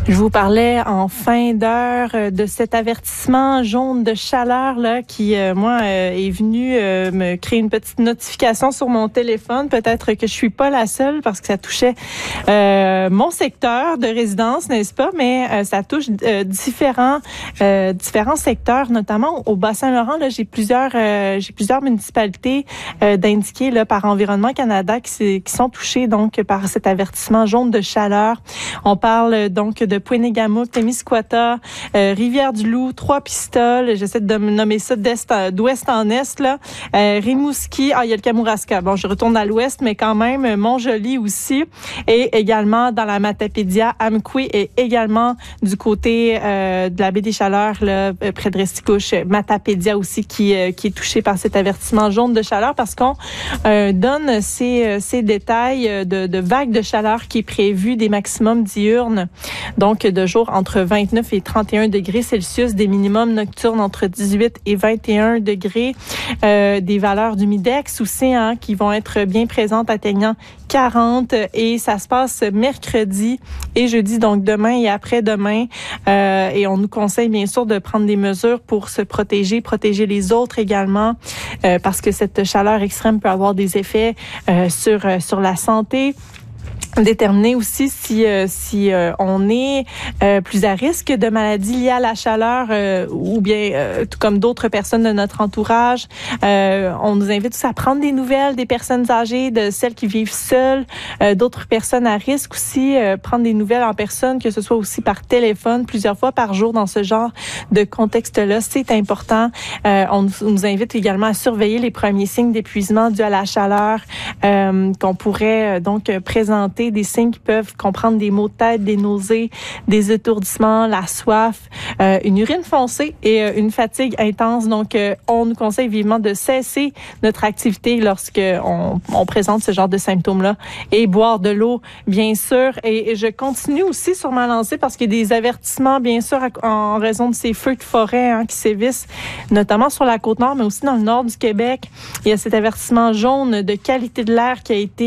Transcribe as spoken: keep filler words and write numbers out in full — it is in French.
Je vous parlais en fin d'heure de cet avertissement jaune de chaleur là qui, euh, moi, euh, est venu euh, me créer une petite notification sur mon téléphone. Peut-être que je suis pas la seule parce que ça touchait euh, mon secteur de résidence, n'est-ce pas? Mais euh, ça touche euh, différents euh, différents secteurs, notamment au Bas-Saint-Laurent. Là, j'ai plusieurs euh, j'ai plusieurs municipalités euh, d'indiquer là par Environnement Canada qui, qui sont touchées donc par cet avertissement jaune de chaleur. On parle donc de Pointe-Négamouk, Témiscouata, euh, Rivière-du-Loup, Trois-Pistoles, j'essaie de nommer ça d'est, d'ouest en est, là, euh, Rimouski, ah, il y a le Kamouraska. Bon, je retourne à l'ouest, mais quand même, Montjoly aussi, et également dans la Matapédia, Amqui, et également du côté euh, de la baie des Chaleurs, là, près de Restigouche, Matapédia aussi, qui, euh, qui est touché par cet avertissement jaune de chaleur, parce qu'on euh, donne ces, ces détails de, de vagues de chaleur qui est prévu, des maximums diurnes, donc de jour entre vingt-neuf et trente et un degrés Celsius, des minimums nocturnes entre dix-huit et vingt et un degrés, euh, des valeurs d'humidex aussi hein, qui vont être bien présentes, atteignant quarante, et ça se passe mercredi et jeudi, donc demain et après-demain, euh, et on nous conseille bien sûr de prendre des mesures pour se protéger, protéger les autres également, euh, parce que cette chaleur extrême peut avoir des effets euh, sur, euh, sur la santé. Déterminer aussi si euh, si euh, on est euh, plus à risque de maladies liées à la chaleur euh, ou bien euh, tout comme d'autres personnes de notre entourage. Euh, on nous invite aussi à prendre des nouvelles des personnes âgées, de celles qui vivent seules, euh, d'autres personnes à risque aussi, euh, prendre des nouvelles en personne, que ce soit aussi par téléphone plusieurs fois par jour dans ce genre de contexte-là. C'est important. Euh, on, on nous invite également à surveiller les premiers signes d'épuisement dû à la chaleur euh, qu'on pourrait euh, donc présenter, des signes qui peuvent comprendre des maux de tête, des nausées, des étourdissements, la soif, euh, une urine foncée et euh, une fatigue intense. Donc, euh, on nous conseille vivement de cesser notre activité lorsque on, on présente ce genre de symptômes-là et boire de l'eau, bien sûr. Et, et je continue aussi sur ma lancée parce qu'il y a des avertissements, bien sûr, à, en raison de ces feux de forêt hein, qui sévissent, notamment sur la Côte-Nord, mais aussi dans le nord du Québec. Il y a cet avertissement jaune de qualité de l'air qui a été